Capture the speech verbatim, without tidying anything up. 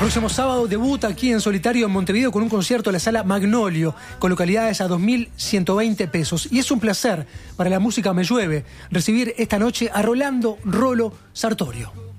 próximo sábado debuta aquí en solitario en Montevideo con un concierto en la Sala Magnolio, con localidades a dos mil ciento veinte pesos. Y es un placer para la música Me Llueve recibir esta noche a Rolando Rolo Sartorio.